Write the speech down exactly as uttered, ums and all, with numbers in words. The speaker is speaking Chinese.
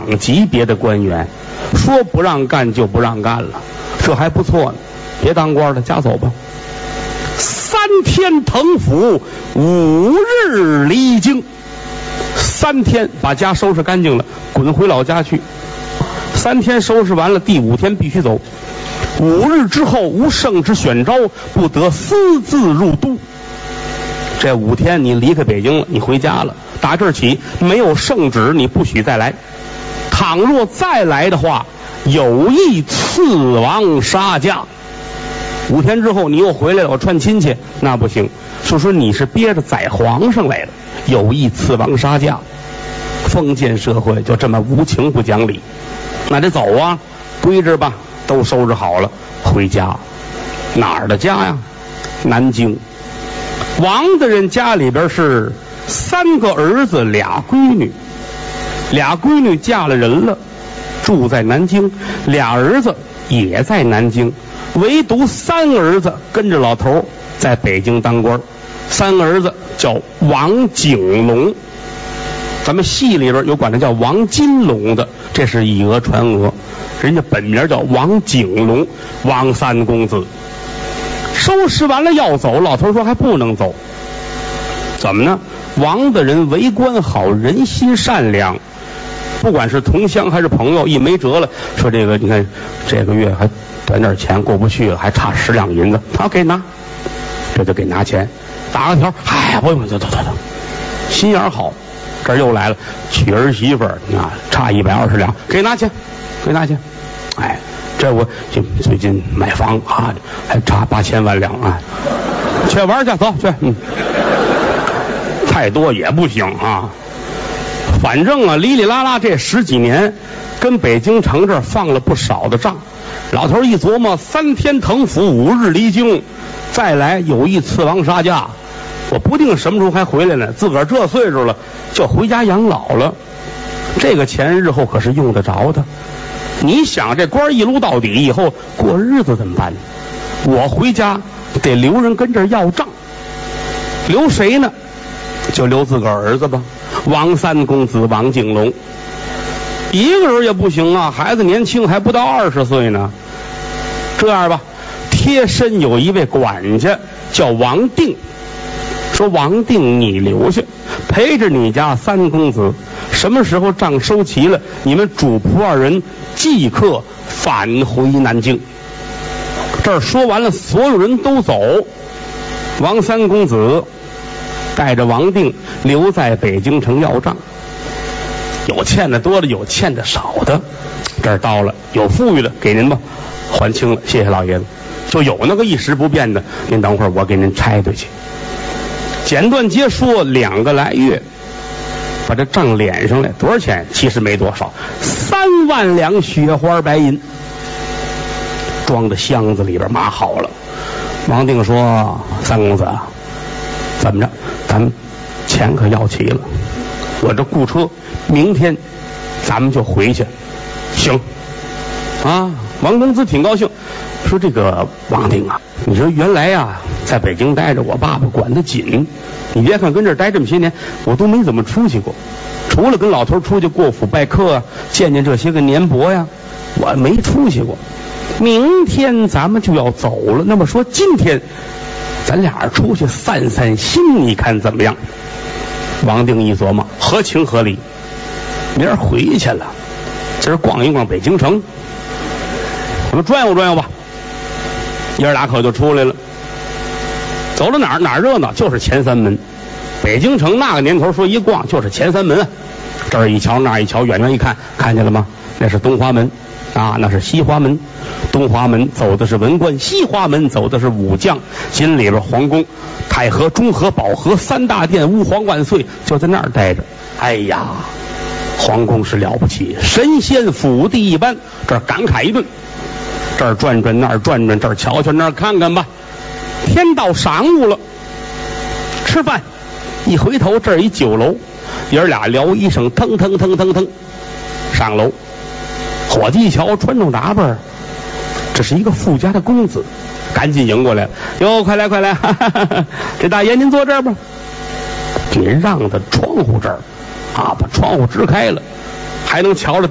长级别的官员，说不让干就不让干了，这还不错呢。别当官了，家走吧。三天腾府，五日离京。三天把家收拾干净了，滚回老家去。三天收拾完了，第五天必须走。五日之后无圣旨选召，不得私自入都。这五天你离开北京了，你回家了。打这儿起没有圣旨，你不许再来。倘若再来的话，有意刺王杀驾。五天之后你又回来了，我串亲戚，那不行。就说你是憋着宰皇上来了，有意刺王杀驾。封建社会就这么无情不讲理，那得走啊，归置吧，都收拾好了，回家。哪儿的家呀？南京。王大人家里边是三个儿子俩闺女，俩闺女嫁了人了，住在南京，俩儿子也在南京，唯独三儿子跟着老头在北京当官。三儿子叫王景龙，咱们戏里边有管他叫王金龙的，这是以讹传讹，人家本名叫王景龙，王三公子。收拾完了要走，老头说还不能走。怎么呢？王的人为官好，人心善良，不管是同乡还是朋友，一没辙了，说这个你看这个月还短点钱过不去了，还差十两银子，好给拿，这就给拿钱，打个条，哎，不用，走走走走，心眼好。这儿又来了，娶儿媳妇儿啊，差一百二十两，给拿钱，给拿钱，哎。这我就最近买房啊，还差八千万两啊，去玩去，走去，嗯，太多也不行啊。反正啊，哩哩啦啦这十几年，跟北京城这儿放了不少的仗。老头一琢磨，三天腾府，五日离京，再来有意刺王杀驾，我不定什么时候还回来呢。自个儿这岁数了，就回家养老了。这个钱日后可是用得着的。你想这官一撸到底以后过日子怎么办？我回家得留人跟这儿要账，留谁呢？就留自个儿儿子吧，王三公子王景龙。一个人也不行啊，孩子年轻，还不到二十岁呢。这样吧，贴身有一位管家叫王定，说王定你留下陪着你家三公子，什么时候账收齐了，你们主仆二人即刻返回南京。这儿说完了，所有人都走，王三公子带着王定留在北京城要账，有欠的多的，有欠的少的。这儿到了，有富裕的给您吧，还清了，谢谢老爷子。就有那个一时不变的，您等会儿我给您拆对去。简短截说，两个来月把这账敛上来，多少钱？其实没多少，三万两雪花白银，装在箱子里边码好了。王定说：“三公子，怎么着？咱们钱可要齐了，我这雇车明天咱们就回去。”行啊，王公子挺高兴，说：“这个王定啊，你说原来呀、啊，在北京待着，我爸爸管得紧。你别看跟这儿待这么些年，我都没怎么出去过，除了跟老头出去过府拜客啊，见见这些个年伯呀，我没出去过。明天咱们就要走了，那么说今天咱俩出去散散心，你看怎么样？”王定一琢磨，合情合理，明儿回去了，今儿逛一逛北京城，咱们转悠转悠吧。爷儿俩可就出来了，走到哪儿哪儿热闹，就是前三门。北京城那个年头说一逛就是前三门啊，这儿一瞧那儿一瞧，远远一看，看见了吗？那是东华门啊，那是西华门。东华门走的是文官，西华门走的是武将。心里边皇宫、太和、中和、保和三大殿，吾皇万岁就在那儿待着。哎呀，皇宫是了不起，神仙府邸一般。这儿感慨一顿，这儿转转那儿转转，这儿瞧瞧那儿看看吧。天到晌午了，吃饭。一回头，这儿一酒楼，爷儿俩聊一声，腾腾腾腾腾上楼。伙计一瞧，穿着打扮，这是一个富家的公子，赶紧迎过来了。哟，快来快来，哈哈哈哈，这大爷您坐这儿吧。给让到窗户这儿啊，把窗户支开了，还能瞧着